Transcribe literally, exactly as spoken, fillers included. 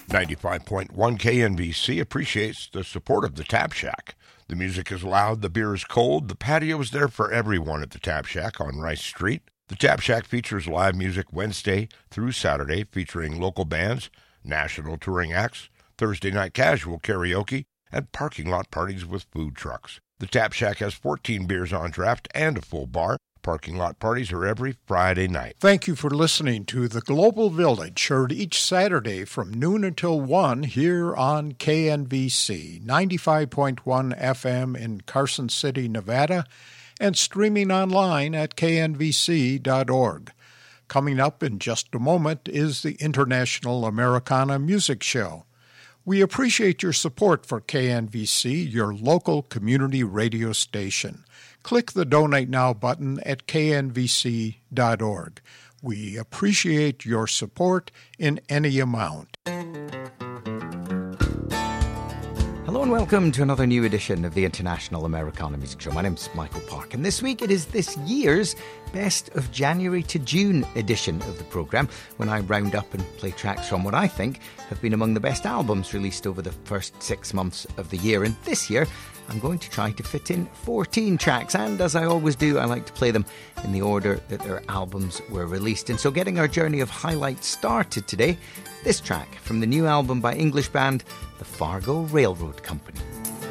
ninety-five point one K N V C appreciates the support of the Tap Shack. The music is loud, the beer is cold, the patio is there for everyone at the Tap Shack on Rice Street. The Tap Shack features live music Wednesday through Saturday featuring local bands, national touring acts, Thursday night casual karaoke, and parking lot parties with food trucks. The Tap Shack has fourteen beers on draft and a full bar. Parking lot parties are every Friday night. Thank you for listening to The Global Village, heard each Saturday from noon until one here on K N V C, ninety-five point one F M in Carson City, Nevada, and streaming online at K N V C dot org. Coming up in just a moment is the International Americana Music Show. We appreciate your support for K N V C, your local community radio station. Click the Donate Now button at K N V C dot org. We appreciate your support in any amount. Hello and welcome to another new edition of the International Americana Music Show. My name's Michael Park, and this week it is this year's Best of January to June edition of the programme, when I round up and play tracks from what I think have been among the best albums released over the first six months of the year. And this year I'm going to try to fit in fourteen tracks, and as I always do, I like to play them in the order that their albums were released. And so, getting our journey of highlights started today, this track from the new album by English band The Fargo Railroad Company.